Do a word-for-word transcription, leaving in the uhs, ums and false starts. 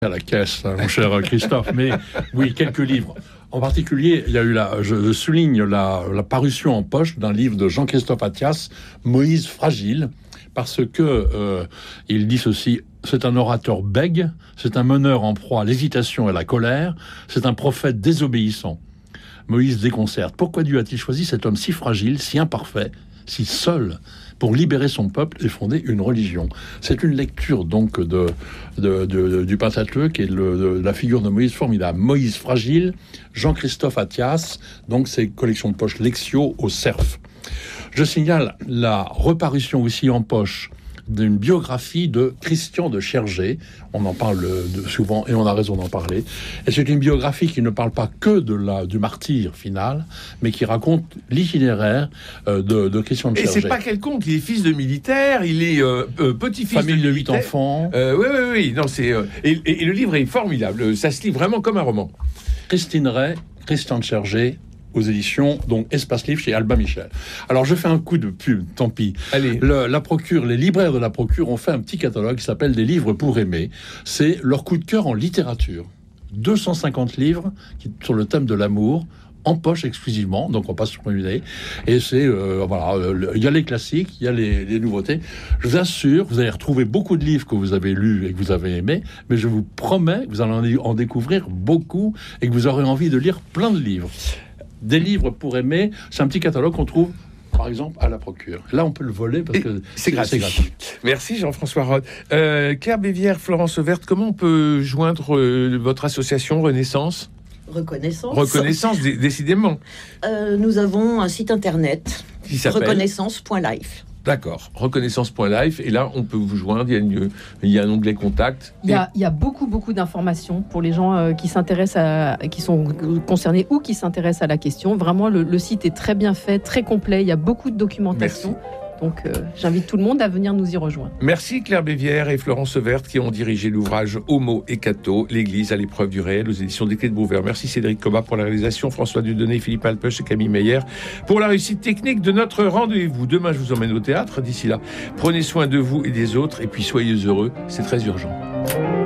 à la caisse, mon cher Christophe, mais oui, quelques livres. En particulier, il y a eu la, je souligne la, la parution en poche d'un livre de Jean-Christophe Attias, Moïse fragile, parce que euh, il dit ceci: c'est un orateur bègue, c'est un meneur en proie à l'hésitation et à la colère, c'est un prophète désobéissant. Moïse déconcerte. Pourquoi Dieu a-t-il choisi cet homme si fragile, si imparfait, si seul, pour libérer son peuple et fonder une religion? C'est une lecture donc de, de, de, de du Pentateuque et le, de la figure de Moïse formidable. Moïse fragile, Jean-Christophe Attias, donc c'est collection de poche Lectio au Cerf. Je signale la reparution aussi en poche d'une biographie de Christian de Chergé. On en parle de, souvent et on a raison d'en parler. Et c'est une biographie qui ne parle pas que de la, du martyr final, mais qui raconte l'itinéraire euh, de, de Christian de Chergé. Et c'est pas quelconque, il est fils de militaire, il est euh, euh, petit-fils famille de, de huit enfants. Euh, oui, oui, oui. Non, c'est, euh, et, et, et le livre est formidable, ça se lit vraiment comme un roman. Christine Ray, Christian de Chergé, aux éditions, donc Espace Livre chez Albin Michel. Alors je fais un coup de pub, tant pis. Allez. Le, la Procure, les libraires de la Procure ont fait un petit catalogue qui s'appelle Des livres pour aimer. C'est leur coup de cœur en littérature. deux cent cinquante livres qui, sur le thème de l'amour, en poche exclusivement, donc on passe sur une idée. Et c'est, euh, voilà, il y a les classiques, il y a les, les nouveautés. Je vous assure, vous allez retrouver beaucoup de livres que vous avez lus et que vous avez aimés, mais je vous promets que vous allez en découvrir beaucoup et que vous aurez envie de lire plein de livres. Des livres pour aimer, c'est un petit catalogue qu'on trouve, par exemple, à la Procure. Là, on peut le voler parce que c'est gratuit. c'est gratuit. Merci Jean-François Rode. Euh, Claire Bévière, Florence Auverte, comment on peut joindre euh, votre association Renaissance ? Reconnaissance. Reconnaissance, d- décidément. Euh, nous avons un site internet, Qui s'appelle reconnaissance point life. D'accord, reconnaissance point life, et là on peut vous joindre, il y a, une, il y a un onglet contact. Il y a, il y a beaucoup beaucoup d'informations pour les gens euh, qui s'intéressent à, qui sont concernés ou qui s'intéressent à la question. Vraiment, le, le site est très bien fait, très complet, il y a beaucoup de documentation. Merci. Donc euh, j'invite tout le monde à venir nous y rejoindre. Merci Claire Bévière et Florence Auverte qui ont dirigé l'ouvrage Homo et Cato, l'Église à l'épreuve du réel aux éditions des Clés de Beauvert. Merci Cédric Cobat pour la réalisation, François Dudonné, Philippe Alpech et Camille Meyer pour la réussite technique de notre rendez-vous. Demain, je vous emmène au théâtre. D'ici là, prenez soin de vous et des autres et puis soyez heureux, c'est très urgent.